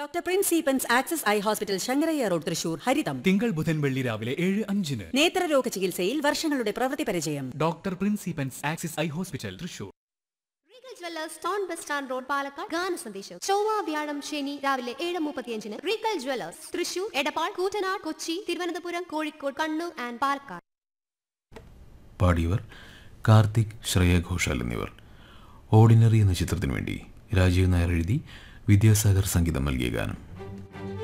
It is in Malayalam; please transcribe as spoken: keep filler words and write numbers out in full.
Doctor Prince സീപ്പൻസ് access eye hospital Sankaraiah road Thrissur ഹരിതം തിങ്കൾ ബുധൻ വെള്ളി രാവിലെ ഏഴ് അഞ്ചിന്. നേത്രരോഗ ചികിത്സയിൽ വർഷങ്ങളുടെ പ്രവൃത്തി പരിചയം. Doctor Prince സീപ്പൻസ് access eye hospital Thrissur. Regal Jewellers town bus stand road Palakkad. ഗാന സന്ദേശം ചൊവ്വ വ്യാഴം ശനി രാവിലെ ഏഴ് മുപ്പത്തിയഞ്ചിന് Regal Jewellers Thrissur, Edappal, Koottanad, Kochi, Thiruvananthapuram, Kozhikode, Kannur and Palakkad. പാടിയവർ Karthik, Shreya Ghoshal എന്നിവർ. ഓർഡിനറി എന്ന ചിത്രത്തിനു വേണ്ടി രാജീവ് നായർ എഴുതി വിദ്യാസാഗർ സംഗീതം നൽകിയ ഗാനം.